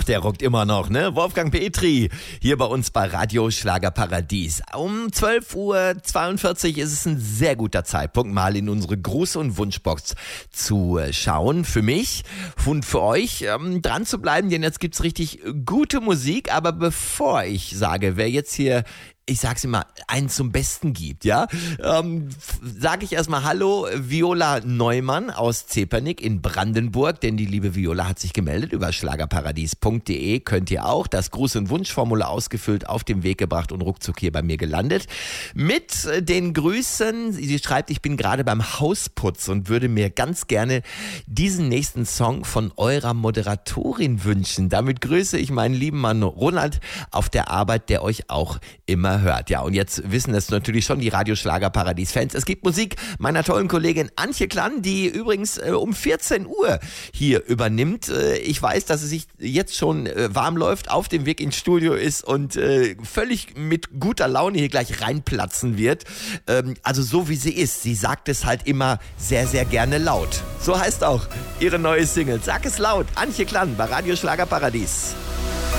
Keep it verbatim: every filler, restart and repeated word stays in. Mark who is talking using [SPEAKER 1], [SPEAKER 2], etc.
[SPEAKER 1] der rockt immer noch, ne? Wolfgang Petri, hier bei uns bei Radio Schlagerparadies. Um zwölf Uhr zweiundvierzig ist es ein sehr guter Zeitpunkt, mal in unsere Gruß- und Wunschbox zu schauen. Für mich und für euch ähm, dran zu bleiben, denn jetzt gibt's richtig gute Musik. Aber bevor ich sage, wer jetzt hier, ich sag's immer, einen zum Besten gibt, ja, ähm, sage ich erstmal Hallo, Viola Neumann aus Zepernick in Brandenburg, denn die liebe Viola hat sich gemeldet über schlagerparadies punkt de, könnt ihr auch, das Gruß- und Wunschformular ausgefüllt, auf den Weg gebracht und ruckzuck hier bei mir gelandet. Mit den Grüßen, sie schreibt, ich bin gerade beim Hausputz und würde mir ganz gerne diesen nächsten Song von eurer Moderatorin wünschen. Damit grüße ich meinen lieben Mann Ronald auf der Arbeit, der euch auch immer hört. Ja, und jetzt wissen es natürlich schon die Radio Schlagerparadies-Fans. Es gibt Musik meiner tollen Kollegin Antje Klann, die übrigens äh, um vierzehn Uhr hier übernimmt. Äh, ich weiß, dass sie sich jetzt schon äh, warm läuft, auf dem Weg ins Studio ist und äh, völlig mit guter Laune hier gleich reinplatzen wird. Ähm, also so wie sie ist. Sie sagt es halt immer sehr, sehr gerne laut. So heißt auch ihre neue Single. Sag es laut. Antje Klann bei Radio Schlagerparadies.